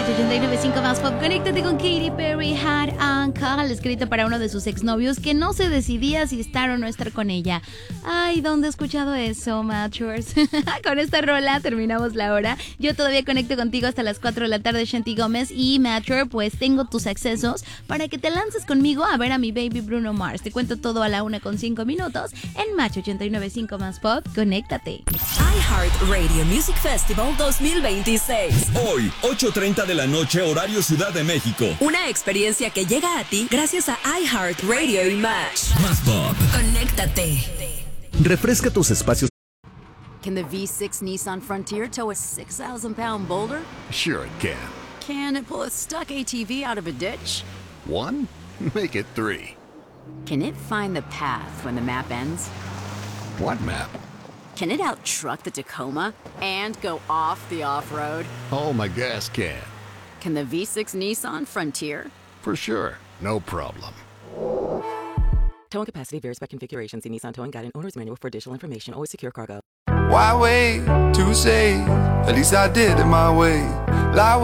89.5 Más Pop. Conéctate con Katy Perry, Hard and Cold, escrito para uno de sus exnovios que no se decidía si estar o no estar con ella. Ay, ¿dónde he escuchado eso, Matchers? Con esta rola terminamos la hora. Yo todavía conecto contigo hasta las 4 de la tarde, Shanti Gómez. Y Matcher, pues tengo tus accesos para que te lances conmigo a ver a mi baby Bruno Mars. Te cuento todo a la 1:05 en Match 89.5 Más Pop. Conéctate. iHeartRadio Music Festival 2026. Hoy, 8:30 de la noche, horario Ciudad de México. Una experiencia que llega a ti gracias a iHeartRadio y Match. Más Pop. Conéctate. Refresca tus espacios. Can the V6 Nissan Frontier tow a 6,000-pound boulder? Sure it can. Can it pull a stuck ATV out of a ditch? 1? Make it 3. Can it find the path when the map ends? What map? Can it out-truck the Tacoma and go off the off-road? Oh, my gas can. Can the V6 Nissan Frontier? For sure. No problem. Towing capacity varies by configuration. See Nissan Towing Guide and Owner's Manual for additional information. Always secure cargo. Why wait to say? At least I did it my way. Lie